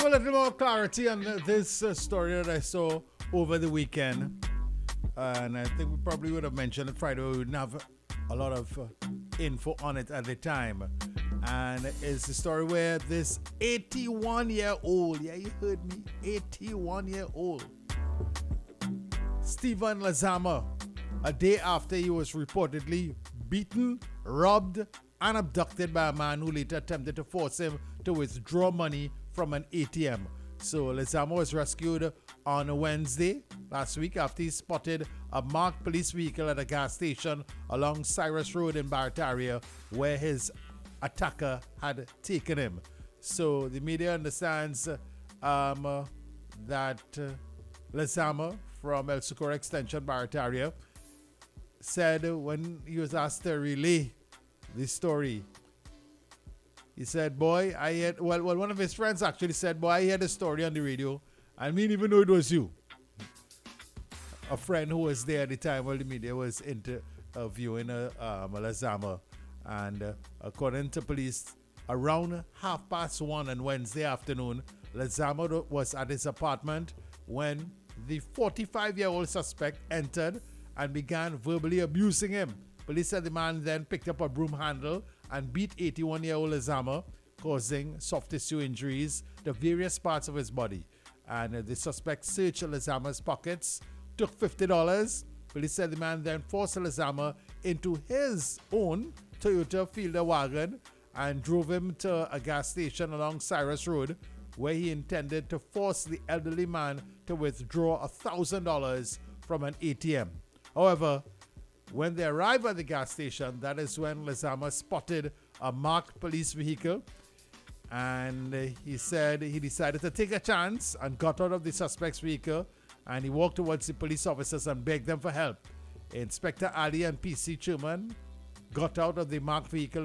have a little more clarity on this story that I saw over the weekend. And I think we probably would have mentioned it Friday. We wouldn't have a lot of info on it at the time. And it's the story where this 81-year-old, yeah, you heard me, 81-year-old, Stephen Lazama, a day after he was reportedly beaten, robbed, and abducted by a man who later attempted to force him to withdraw money from an ATM. So Lazama was rescued on Wednesday last week after he spotted a marked police vehicle at a gas station along Cyrus Road in Barataria, where his attacker had taken him. So the media understands that Lazama from El Socorro Extension, Barataria, said when he was asked to relay the story, he said, boy, I had, well, one of his friends actually said, boy, I heard a story on the radio. I mean, even though it was you. A friend who was there at the time while the media was interviewing Lazama. And according to police, around 1:30 on Wednesday afternoon, Lazama was at his apartment when the 45-year-old suspect entered and began verbally abusing him. Police said the man then picked up a broom handle and beat 81-year-old Lazama, causing soft tissue injuries to various parts of his body. And the suspect searched Lazama's pockets, took $50. Police said the man then forced Lazama into his own Toyota Fielder wagon and drove him to a gas station along Cyrus Road, where he intended to force the elderly man to withdraw $1,000 from an ATM. However, when they arrived at the gas station, that is when Lazama spotted a marked police vehicle, and he said he decided to take a chance and got out of the suspect's vehicle, and he walked towards the police officers and begged them for help. Inspector Ali and PC Truman got out of the marked vehicle